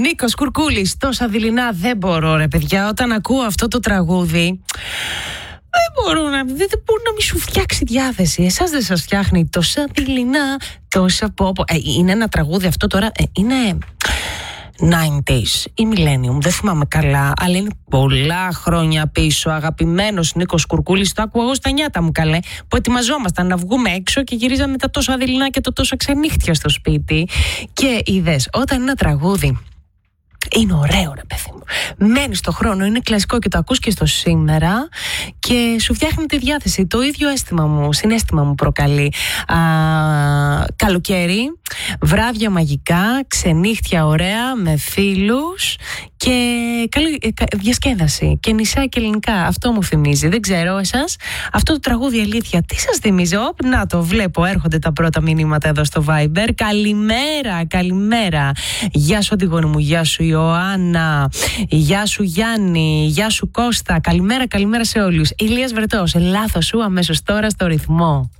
Νίκος Κουρκούλης, τόσα δειλινά δεν μπορώ ρε παιδιά. Όταν ακούω αυτό το τραγούδι δεν μπορώ να μην σου φτιάξει διάθεση. Εσάς δεν σας φτιάχνει τόσα δειλινά, τόσα πόπο. Είναι ένα τραγούδι αυτό τώρα, είναι 90s ή Millennium, δεν θυμάμαι καλά, αλλά είναι πολλά χρόνια πίσω. Αγαπημένος Νίκος Κουρκούλης, το άκουγα εγώ στα νιάτα μου, καλέ, που ετοιμαζόμασταν να βγούμε έξω και γυρίζαμε τα τόσα δειλινά και το τόσα ξενύχτια στο σπίτι. Και είδες, όταν ένα τραγούδι είναι ωραίο ρε παιδί μου, μένει στο χρόνο, είναι κλασικό και το ακούς και στο σήμερα και σου φτιάχνει τη διάθεση. Το ίδιο συναίσθημα μου προκαλεί. Καλοκαίρι, βράδια μαγικά, ξενύχτια ωραία με φίλους και καλή διασκέδαση και νησιά και ελληνικά. Αυτό μου θυμίζει. Δεν ξέρω εσάς, αυτό το τραγούδι αλήθεια τι σας θυμίζει? Να το βλέπω, έρχονται τα πρώτα μηνύματα εδώ στο Viber. Καλημέρα, καλημέρα. Γεια σου Αντιγόνη μου, γεια σου Ιωάννα, γεια σου Γιάννη, γεια σου Κώστα. Καλημέρα, καλημέρα σε όλους. Ηλίας Βρετός, λάθος σου αμέσως τώρα στο ρυθμό.